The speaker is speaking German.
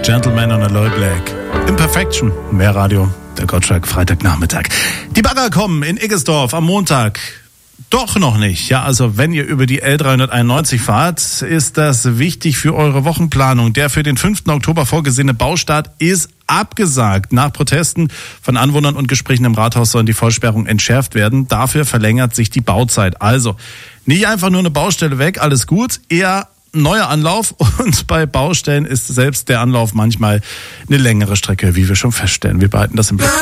Gentleman on Aloe Black. Imperfection, mehr Radio, der Gottschalk, Freitagnachmittag. Die Bagger kommen in Iggesdorf am Montag. Doch noch nicht. Ja, also wenn ihr über die L391 fahrt, ist das wichtig für eure Wochenplanung. Der für den 5. Oktober vorgesehene Baustart ist abgesagt. Nach Protesten von Anwohnern und Gesprächen im Rathaus sollen die Vollsperrungen entschärft werden. Dafür verlängert sich die Bauzeit. Also nicht einfach nur eine Baustelle weg, alles gut, eher neuer Anlauf. Und bei Baustellen ist selbst der Anlauf manchmal eine längere Strecke, wie wir schon feststellen. Wir behalten das im Blick.